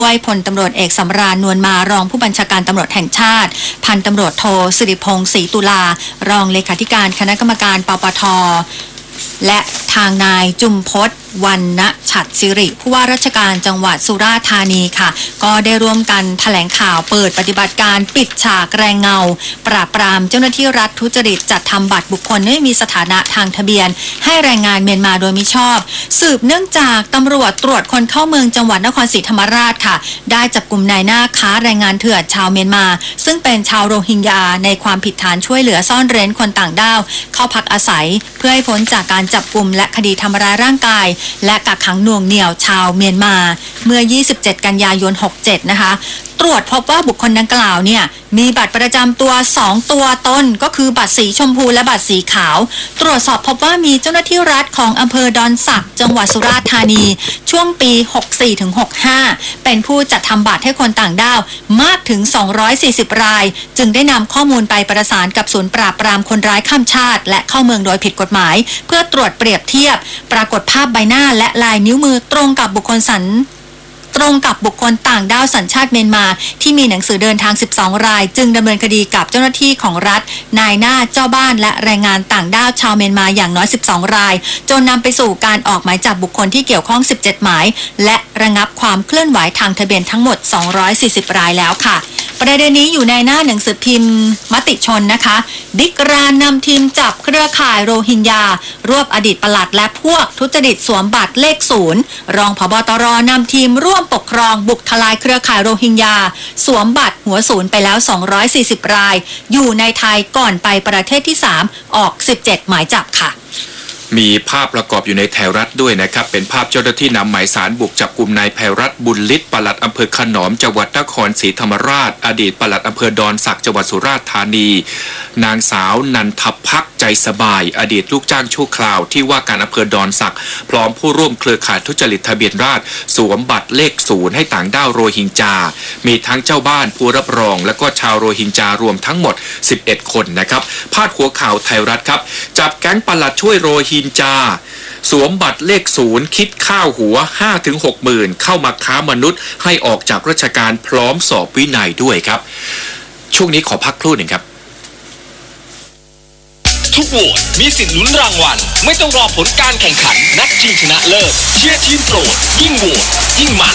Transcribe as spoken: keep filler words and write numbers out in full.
ด้วยพลตำรวจเอกสำราญนวลมารองผู้บัญชาการตำรวจแห่งชาติพันตำรวจโทสิริพงศ์ศรีตุลารองเลขาธิการคณะกรรมการปปทและทางนายจุมพจน์วรรณฉัตรสิริผู้ว่าราชการจังหวัดสุราษฎร์ธานีค่ะก็ได้ร่วมกันแถลงข่าวเปิดปฏิบัติการปิดฉากแรงเงาปราบปรามเจ้าหน้าที่รัฐทุจริตจัดทำบัตรบุคคลไม่มีสถานะทางทะเบียนให้แรงงานเมียนมาโดยมิชอบสืบเนื่องจากตำรวจตรวจคนเข้าเมืองจังหวัดนครศรีธรรมราชค่ะได้จับกลุ่มนายหน้าค้าแรงงานเถื่อนชาวเมียนมาซึ่งเป็นชาวโรฮิงญาในความผิดฐานช่วยเหลือซ่อนเร้นคนต่างด้าวเข้าพักอาศัยเพื่อให้พ้นจากการจับกลุ่มและคดีทำร้ายร่างกายและกักขังหน่วงเหนี่ยวชาวเมียนมาเมื่อยี่สิบเจ็ดกันยายนหกเจ็ดนะคะตรวจพบว่าบุคคลดังกล่าวเนี่ยมีบัตรประจำตัวสองตัวตนก็คือบัตรสีชมพูและบัตรสีขาวตรวจสอบพบว่ามีเจ้าหน้าที่รัฐของอำเภอดอนสักจังหวัดสุราษฎร์ธานีช่วงปี หกสี่ถึงหกห้า เป็นผู้จัดทำบัตรให้คนต่างด้าวมากถึงสองร้อยสี่สิบรายจึงได้นำข้อมูลไปประสานกับศูนย์ปราบปรามคนร้ายข้ามชาติและเข้าเมืองโดยผิดกฎหมายเพื่อตรวจเปรียบเทียบปรากฏภาพใบหน้าและลายนิ้วมือตรงกับบุคคลสัญตรงกับบุคคลต่างด้าวสัญชาติเมียนมาที่มีหนังสือเดินทางสิบสองรายจึงดำเนินคดีกับเจ้าหน้าที่ของรัฐนายหน้าเจ้าบ้านและแรงงานต่างด้าวชาวเมียนมาอย่างน้อยสิบสองรายจนนำไปสู่การออกหมายจับบุคคลที่เกี่ยวข้องสิบเจ็ดหมายและระงับความเคลื่อนไหวทางทะเบียนทั้งหมดสองร้อยสี่สิบรายแล้วค่ะประเด็นนี้อยู่ในหน้าหนังสือพิมพ์มติชนนะคะบิ๊กรานนำทีมจับเครือข่ายโรฮิงญารวบอดีตปลัดและพวกทุจริตสวมบัตรเลขศูนย์รองผบ.ตร.นำทีมร่วมปกครองบุกทลายเครือข่ายโรฮิงญาสวมบัตรหัวศูนย์ไปแล้วสองร้อยสี่สิบรายอยู่ในไทยก่อนไปประเทศที่สามออกสิบเจ็ดหมายจับค่ะมีภาพประกอบอยู่ในไทยรัฐด้วยนะครับเป็นภาพเจ้าหน้าที่นำหมายสารบุกจับกลุ่มนายไพรัตน์บุญฤทธิ์ปลัดอำเภอขนอมจังหวัดนครศรีธรรมราชอดีตปลัดอำเภอดอนสักจังหวัดสุราษฎร์ธานีนางสาวนันทพักใจสบายอดีตลูกจ้างชั่วคราวที่ว่าการอำเภอดอนสักพร้อมผู้ร่วมเครือข่ายทุจริตทะเบียนราษฎร์สวมบัตรเลขศูนย์ให้ต่างด้าวโรฮิงญามีทั้งเจ้าบ้านผู้รับรองและก็ชาวโรฮิงญารวมทั้งหมดสิบเอ็ดคนนะครับพาดหัวข่าวไทยรัฐครับจับแก๊งปลัดช่วยโรฮิงญาสวมบัตรเลขศูนย์คิดข้าวหัว ห้าถึงหกหมื่นเข้ามาค้ามนุษย์ให้ออกจากราชการพร้อมสอบวินัยด้วยครับช่วงนี้ขอพักครู่หนึ่งครับทุกโหวตมีสิทธิ์ลุ้นรางวัลไม่ต้องรอผลการแข่งขันนัดชิงชนะเลิศเชียร์ทีมโปรดยิ่งโหวตยิ่งมัน